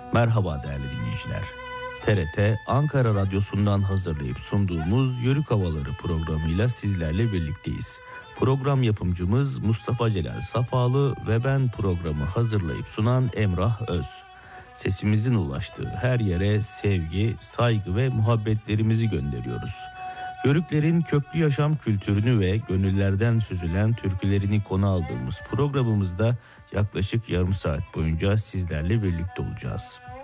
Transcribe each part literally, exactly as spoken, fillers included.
Merhaba değerli dinleyiciler. T R T Ankara Radyosu'ndan hazırlayıp sunduğumuz Yörük Havaları programıyla sizlerle birlikteyiz. Program yapımcımız Mustafa Celal Safalı ve ben programı hazırlayıp sunan Emrah Öz. Sesimizin ulaştığı her yere sevgi, saygı ve muhabbetlerimizi gönderiyoruz. Yörüklerin köklü yaşam kültürünü ve gönüllerden süzülen türkülerini konu aldığımız programımızda yaklaşık yarım saat boyunca sizlerle birlikte olacağız.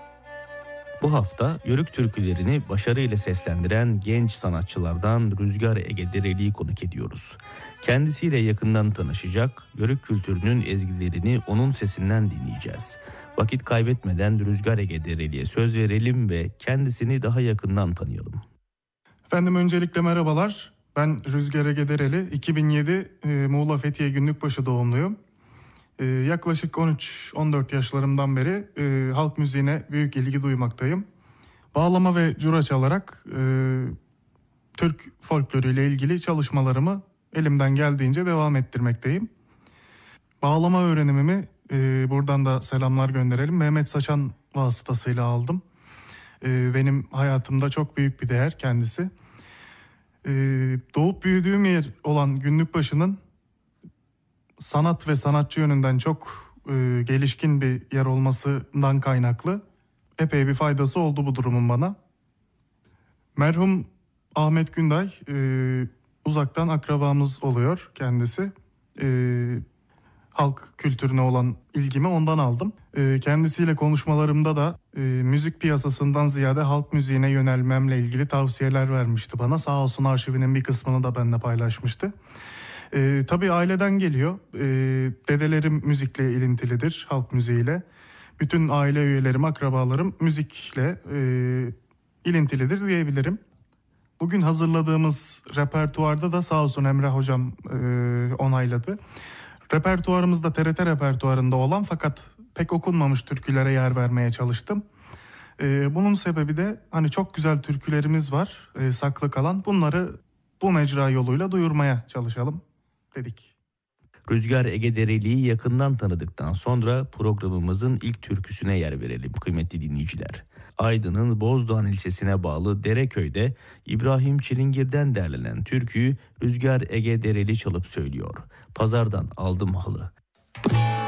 Bu hafta Yörük türkülerini başarıyla seslendiren genç sanatçılardan Rüzgar Ege Dereli'yi konuk ediyoruz. Kendisiyle yakından tanışacak, Yörük kültürünün ezgilerini onun sesinden dinleyeceğiz. Vakit kaybetmeden Rüzgar Ege Dereli'ye söz verelim ve kendisini daha yakından tanıyalım. Efendim öncelikle merhabalar. Ben Rüzgar Ege Dereli. iki bin yedi e, Muğla Fethiye Günlükbaşı doğumluyum. E, yaklaşık on üç on dört yaşlarımdan beri e, halk müziğine büyük ilgi duymaktayım. Bağlama ve cura çalarak e, Türk folkloruyla ilgili çalışmalarımı elimden geldiğince devam ettirmekteyim. Bağlama öğrenimimi e, buradan da selamlar gönderelim. Mehmet Saçan vasıtasıyla aldım. E, benim hayatımda çok büyük bir değer kendisi. E, doğup büyüdüğüm yer olan Günlükbaşı'nın sanat ve sanatçı yönünden çok e, gelişkin bir yer olmasından kaynaklı epey bir faydası oldu bu durumun bana. Merhum Ahmet Günday e, uzaktan akrabamız oluyor kendisi. E, halk kültürüne olan ilgimi ondan aldım. E, kendisiyle konuşmalarımda da e, müzik piyasasından ziyade halk müziğine yönelmemle ilgili tavsiyeler vermişti bana. Sağ olsun arşivinin bir kısmını da benimle paylaşmıştı. E, tabii aileden geliyor. E, dedelerim müzikle ilintilidir, halk müziğiyle. Bütün aile üyelerim, akrabalarım müzikle e, ilintilidir diyebilirim. Bugün hazırladığımız repertuarda da sağ olsun Emrah Hocam e, onayladı. Repertuarımızda T R T repertuarında olan fakat pek okunmamış türkülere yer vermeye çalıştım. E, bunun sebebi de hani çok güzel türkülerimiz var e, saklı kalan. Bunları bu mecra yoluyla duyurmaya çalışalım dedik. Rüzgar Ege Dereli'yi yakından tanıdıktan sonra programımızın ilk türküsüne yer verelim kıymetli dinleyiciler. Aydın'ın Bozdoğan ilçesine bağlı Dereköy'de İbrahim Çilingir'den derlenen türküyü Rüzgar Ege Dereli çalıp söylüyor. Pazardan aldım halı.